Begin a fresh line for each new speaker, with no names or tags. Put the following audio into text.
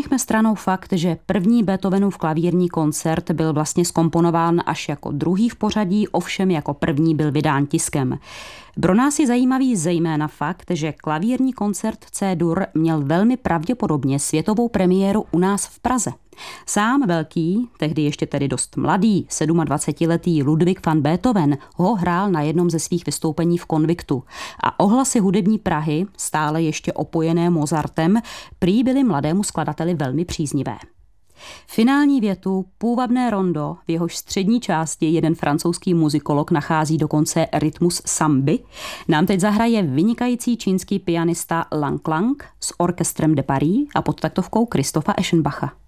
Ponechme stranou fakt, že první Beethovenův klavírní koncert byl vlastně zkomponován až jako druhý v pořadí, ovšem jako první byl vydán tiskem. Pro nás je zajímavý zejména fakt, že klavírní koncert C-dur měl velmi pravděpodobně světovou premiéru u nás v Praze. Sám velký, tehdy ještě tedy dost mladý, 27letý Ludwig van Beethoven ho hrál na jednom ze svých vystoupení v Konviktu a ohlasy hudební Prahy, stále ještě opojené Mozartem, prý byly mladému skladateli velmi příznivé. Finální větu, půvabné rondo, v jehož střední části jeden francouzský muzikolog nachází dokonce rytmus samby, nám teď zahraje vynikající čínský pianista Lang Lang s orchestrem de Paris a pod taktovkou Christopha Eschenbacha.